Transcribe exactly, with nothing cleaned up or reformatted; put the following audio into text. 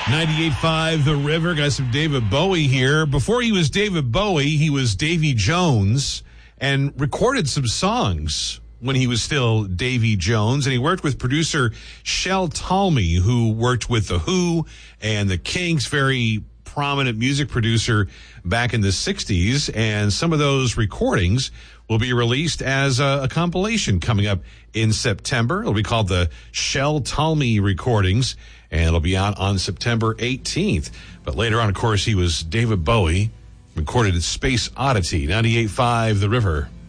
ninety-eight point five The River. Got some David Bowie here. Before he was David Bowie, he was Davy Jones and recorded some songs when he was still Davy Jones. And he worked with producer Shel Talmy, who worked with The Who and the Kinks, very prominent music producer back in the sixties. And some of those recordings will be released as a, a compilation coming up in September. It'll be called the Shel Talmy Recordings, and it'll be out on September eighteenth. But later on, of course, he was David Bowie, recorded at Space Oddity, ninety-eight point five The River.